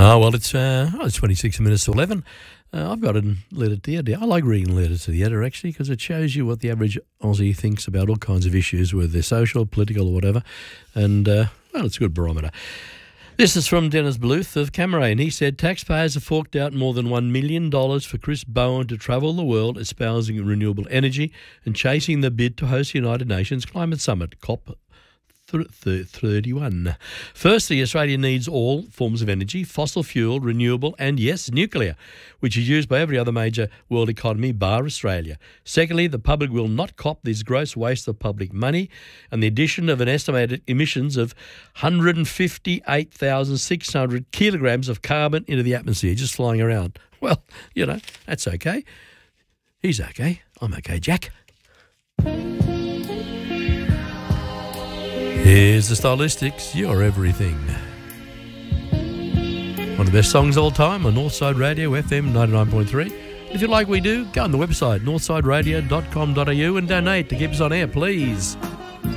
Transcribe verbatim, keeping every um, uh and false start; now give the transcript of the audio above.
Oh, well, it's uh, oh, it's twenty-six minutes to eleven. Uh, I've got a letter to the editor. I like reading letters to the editor, actually, because it shows you what the average Aussie thinks about all kinds of issues, whether they're social, political or whatever. And, uh, well, it's a good barometer. This is from Dennis Bluth of Cameron. He said, taxpayers have forked out more than one million dollars for Chris Bowen to travel the world espousing renewable energy and chasing the bid to host the United Nations Climate Summit, COP thirty-one. Firstly, Australia needs all forms of energy, fossil fuel, renewable and, yes, nuclear, which is used by every other major world economy bar Australia. Secondly, the public will not cop this gross waste of public money and the addition of an estimated emissions of one hundred fifty-eight thousand six hundred kilograms of carbon into the atmosphere just flying around. Well, you know, that's okay. He's okay. I'm okay, Jack. Here's the Stylistics, You're Everything. One of the best songs of all time on Northside Radio, F M ninety-nine point three. If you like what we do, go on the website, northside radio dot com dot a u and donate to keep us on air, please.